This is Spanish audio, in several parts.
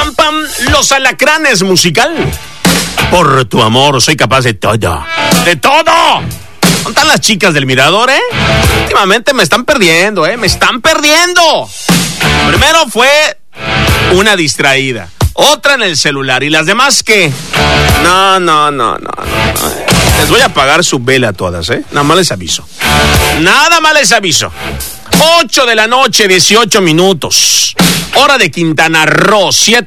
pam, pam, Los Alacranes musical. Por tu amor soy capaz de todo. ¡De todo! ¿Dónde están las chicas del Mirador, Últimamente me están perdiendo, me están perdiendo. Primero fue una distraída, otra en el celular, ¿y las demás qué? No. Les voy a pagar su vela a todas, Nada más les aviso. 8 de la noche, 18 minutos. Hora de Quintana Roo,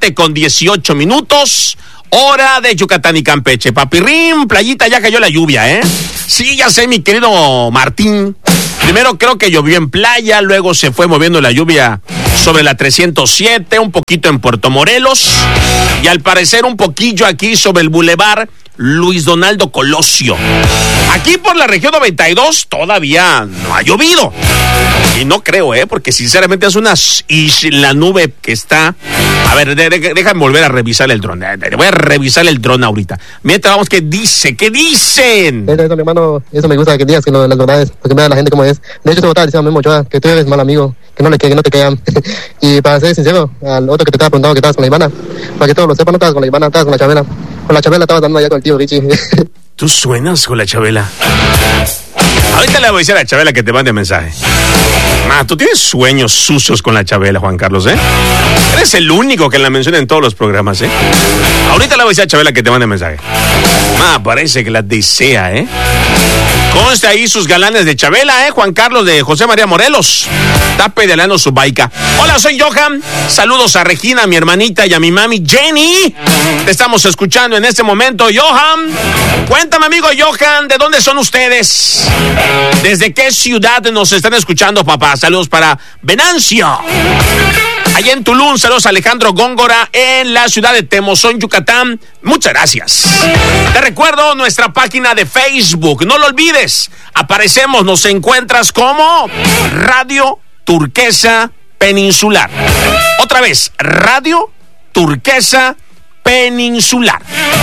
7:18. Hora de Yucatán y Campeche. Papirrín, playita, ya cayó la lluvia, Sí, ya sé, mi querido Martín. Primero creo que llovió en playa, luego se fue moviendo la lluvia sobre la 307, un poquito en Puerto Morelos, y al parecer un poquillo aquí sobre el bulevar Luis Donaldo Colosio. Aquí por la región 92 todavía no ha llovido. Y no creo, porque sinceramente es una la nube que está. A ver, déjame volver a revisar el dron. Voy a revisar el dron ahorita. Mientras vamos, ¿qué dicen? Eso, mi hermano, eso me gusta que digas que las verdades, porque me da la gente como es. De hecho, te estaba diciendo a Memo Ochoa que tú eres mal amigo, que no te quedan. Y para ser sincero, al otro que te estaba preguntando que estabas con la Ivana, para que todos lo sepan, no estabas con la Ivana, estabas con la Chabela. Con la Chabela estabas dando allá con el tío Richie. ¿Tú suenas con la Chabela? Ahorita le voy a decir a la Chabela que te mande mensaje. Tú tienes sueños sucios con la Chabela, Juan Carlos, Eres el único que la menciona en todos los programas, Ahorita le voy a decir a Chabela que te mande mensaje. Parece que la desea, Conste ahí sus galanes de Chabela, Juan Carlos de José María Morelos. Está pedaleando su baica. Hola, soy Johan. Saludos a Regina, a mi hermanita, y a mi mami Jenny. Te estamos escuchando en este momento, Johan. Cuéntame, amigo Johan, ¿de dónde son ustedes? ¿Desde qué ciudad nos están escuchando, papá? Saludos para Venancio. Allá en Tulum, saludos a Alejandro Góngora en la ciudad de Temozón, Yucatán. Muchas gracias. Te recuerdo nuestra página de Facebook. No lo olvides. Aparecemos, nos encuentras como Radio Turquesa Peninsular. Otra vez, Radio Turquesa Peninsular.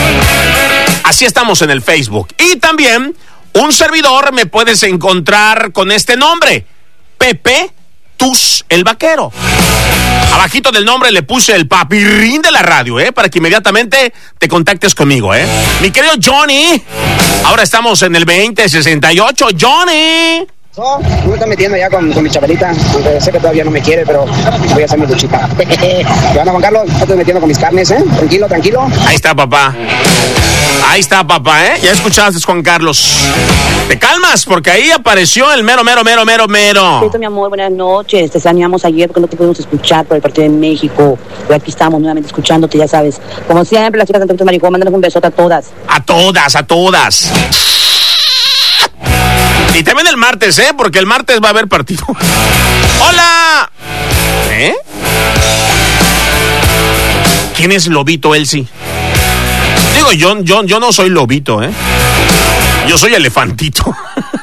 Así estamos en el Facebook. Y también un servidor me puedes encontrar con este nombre: Pepe Tus el Vaquero. Abajito del nombre le puse el papirrín de la radio, para que inmediatamente te contactes conmigo, Mi querido Johnny, ahora estamos en el 2068. Johnny. Me estoy metiendo ya con mi Chabelita, aunque sé que todavía no me quiere, pero voy a hacer mi duchita. ¿Qué onda, Juan Carlos? Me estoy metiendo con mis carnes, Tranquilo. Ahí está, papá. Ya escuchaste, Juan Carlos. Te calmas, porque ahí apareció el mero. Perfecto, mi amor, buenas noches. Te extrañamos ayer porque no te pudimos escuchar por el partido de México. Pero aquí estamos nuevamente escuchándote, ya sabes. Como siempre, las chicas de Santo Maricón, mándanos un besote a todas. A todas. Y también el martes, porque el martes va a haber partido. ¡Hola! ¿Quién es Lobito Elsie? Digo, yo no soy Lobito, Yo soy Elefantito.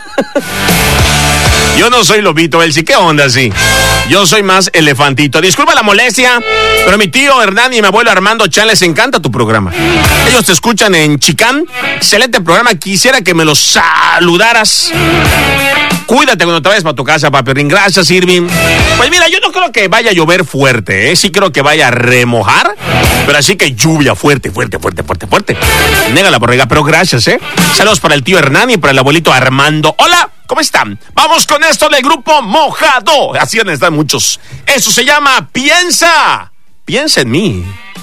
Yo no soy Lobito Elsie. ¿Qué onda, sí? Yo soy más Elefantito. Disculpa la molestia, pero mi tío Hernán y mi abuelo Armando Chan les encanta tu programa. Ellos te escuchan en Chicán. Excelente programa. Quisiera que me los saludaras. Cuídate cuando te vayas para tu casa, papi. Gracias, Irving. Pues mira, yo no creo que vaya a llover fuerte, Sí creo que vaya a remojar, pero así que lluvia fuerte. Nega la borrega, pero gracias, Saludos para el tío Hernán y para el abuelito Armando. Hola, ¿cómo están? Vamos con esto del grupo Mojado. Así están muchos. Eso se llama Piensa en mí.